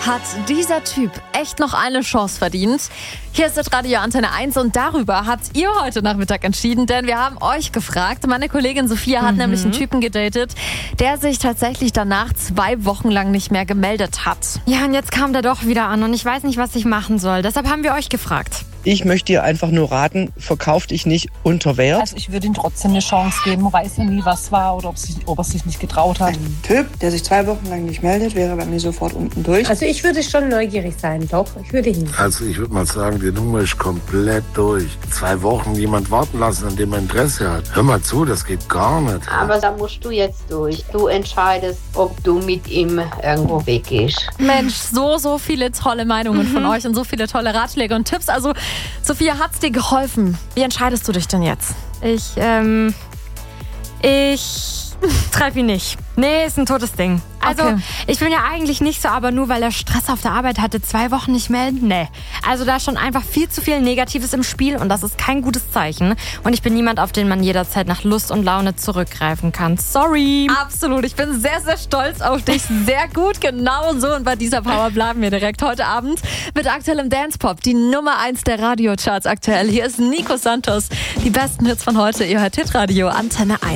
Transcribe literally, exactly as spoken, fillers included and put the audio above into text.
Hat dieser Typ echt noch eine Chance verdient? Hier ist das Radio Antenne eins und darüber habt ihr heute Nachmittag entschieden, denn wir haben euch gefragt. Meine Kollegin Sophia hat mhm. nämlich einen Typen gedatet, der sich tatsächlich danach zwei Wochen lang nicht mehr gemeldet hat. Ja, und jetzt kam der doch wieder an und ich weiß nicht, was ich machen soll. Deshalb haben wir euch gefragt. Ich möchte dir einfach nur raten, verkauf dich nicht unter Wert. Also ich würde ihm trotzdem eine Chance geben. Man weiß ja nie, was war oder ob, sich, ob er sich nicht getraut hat. Ein Typ, der sich zwei Wochen lang nicht meldet, wäre bei mir sofort unten durch. Also ich würde schon neugierig sein, doch. Ich würde hin. Also ich würde mal sagen, die Nummer ist komplett durch. Zwei Wochen jemand warten lassen, an dem er Interesse hat. Hör mal zu, das geht gar nicht. Aber da musst du jetzt durch. Du entscheidest, ob du mit ihm irgendwo weggehst. Mensch, so, so viele tolle Meinungen mhm. von euch und so viele tolle Ratschläge und Tipps. Also Sophia, hat's dir geholfen? Wie entscheidest du dich denn jetzt? Ich, ähm, ich treffe ihn nicht. Nee, ist ein totes Ding. Also, okay. Ich bin ja eigentlich nicht so, aber nur weil er Stress auf der Arbeit hatte, zwei Wochen nicht melden? Nee. Also da ist schon einfach viel zu viel Negatives im Spiel und das ist kein gutes Zeichen. Und ich bin niemand, auf den man jederzeit nach Lust und Laune zurückgreifen kann. Sorry. Absolut. Ich bin sehr, sehr stolz auf dich. Sehr gut. Genau so. Und bei dieser Power bleiben wir direkt heute Abend mit aktuellem Dance-Pop. Die Nummer eins der Radiocharts aktuell. Hier ist Nico Santos. Die besten Hits von heute. Ihr hört Hitradio Antenne eins.